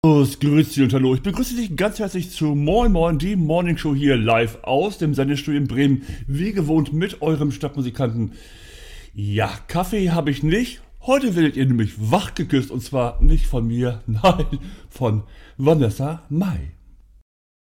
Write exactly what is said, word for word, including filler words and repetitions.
Servus, grüß dich und hallo. Ich begrüße dich ganz herzlich zu Moin Moin, die Morning Show hier live aus dem Sendestudio in Bremen. Wie gewohnt mit eurem Stadtmusikanten. Ja, Kaffee habe ich nicht. Heute werdet ihr nämlich wach geküsst und zwar nicht von mir, nein, von Vanessa Mai.